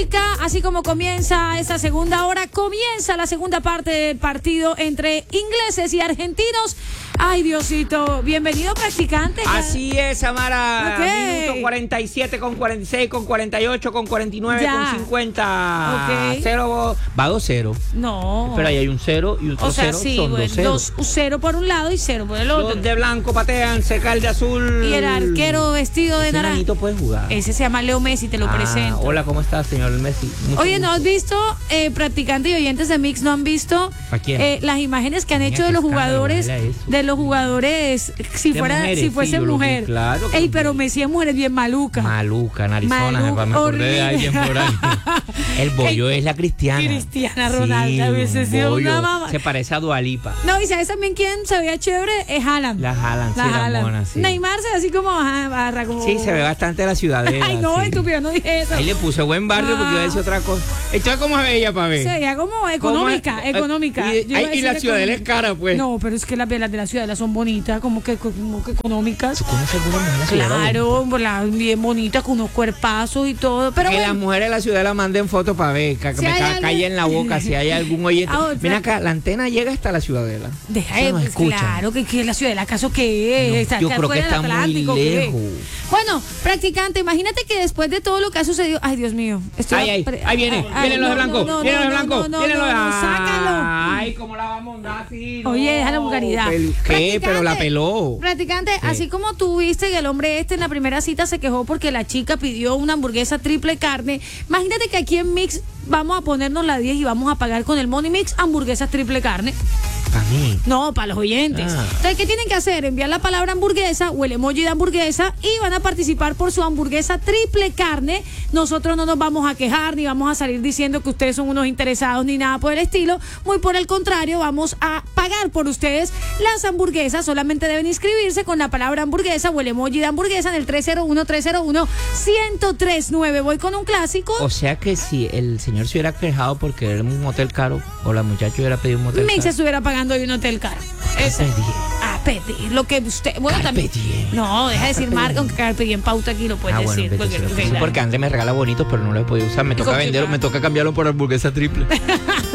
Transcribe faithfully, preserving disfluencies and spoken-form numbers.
música, así como comienza esta segunda hora, comienza la segunda parte del partido entre ingleses y argentinos. Ay, Diosito, bienvenido, practicante. Así es, Amara. Okay. Minuto cuarenta y siete con cuarenta y seis, con cuarenta y ocho, con cuarenta y nueve, ya. con cincuenta. Okay. Cero, va dos cero. No. Pero ahí hay un cero y otro o sea, cero. sí, son bueno, dos ceros. dos cero por un lado y cero por el otro. Los de blanco patean, cerca el de azul. Y el arquero vestido de Ese naranja. nanito puede jugar. Ese se llama Leo Messi, te lo Ah, presento. Hola, ¿cómo estás, señor Messi? Mucho Oye, ¿no gusto. has visto, eh, practicantes y oyentes de Mix, no han visto ¿A quién? eh, las imágenes que han Mira, hecho de qué los escándalo, jugadores, mira eso. de los jugadores, si De fuera, mujeres, si sí, fuese yo lo vi, mujer? claro que Ey, lo pero vi. Messi es mujer, es bien maluca. Maluca, narizona, Maluca, me acordé de horrible. alguien por ahí. El bollo es la cristiana. Cristiana Ronaldo, Sí, hubiese sido bollo. una mamá. Se parece a Dua Lipa. No, y sabes también quién se veía chévere, es Haaland. La Haaland, sí, La la Haaland. mona, sí. Neymar se ve así como, ajá, barra, como... Sí, se ve bastante la ciudadela. Ay, no, sí. estúpido, no dije eso. Ahí le puse buen barrio porque iba a decir otra cosa. Esto es como se veía para ver. Se veía como económica, ¿Cómo es? económica. Y, Yo iba a ay, y la decir ciudadela es económica. cara, pues. No, pero es que las velas de la ciudadela son bonitas, como que, como que económicas. ¿Tú conoces alguna mujer en la ciudadela? Claro, la- bien bonitas, con unos cuerpazos y todo. Pero que bueno, las mujeres de la ciudadela manden fotos para ver, que Si me hay ca- algo- calle en la boca si hay algún oyente. Ah, otra. Mira acá, la antena llega hasta la ciudadela. deja Eso de, nos pues, escuchan. claro, que, que la ciudadela, ¿acaso qué es? No, Está yo acá creo que fuera del está muy Atlántico, ¿qué? lejos. Bueno, practicante, imagínate que después de todo lo que ha sucedido, ay, Dios mío, estoy Ay, ay, pre- ahí viene, ay, vienen los de no, blanco, no, no, vienen los de no, blanco, no, no, vienen los de no, no, sácalo. Ay, ¿cómo la vamos a dar así? Oye, No, deja la vulgaridad. pel- ¿Qué? Pero la peló. Practicante, Sí. así como tú viste que el hombre este en la primera cita se quejó porque la chica pidió una hamburguesa triple carne, imagínate que aquí en Mix vamos a ponernos la diez y vamos a pagar con el Money Mix hamburguesas triple carne. Para mí. No, para los oyentes. Ah. Entonces, ¿qué tienen que hacer? Enviar la palabra hamburguesa o el emoji de hamburguesa y van a participar por su hamburguesa triple carne. Nosotros no nos vamos a quejar ni vamos a salir diciendo que ustedes son unos interesados ni nada por el estilo. Muy por el contrario, vamos a pagar por ustedes las hamburguesas. Solamente deben inscribirse con la palabra hamburguesa o el emoji de hamburguesa en el tres cero uno, tres cero uno, uno cero tres nueve. Voy con un clásico. O sea que si el señor se hubiera quejado porque era un motel caro o la muchacha hubiera pedido un motel Mix caro. estuviera pagando hoy un hotel caro. Ese. Carpe diem. A pedir lo que usted. Bueno, Carpe también. diem. No, deja de decir Carpe marca, diem. aunque Carpe Diem pauta aquí lo puedes Ah, bueno, decir. vete, Porque, sí, porque- sí, porque Andrés me regala bonitos, pero no los he podido usar. Me toca ¿Con qué vender, más? me toca cambiarlo por hamburguesa triple.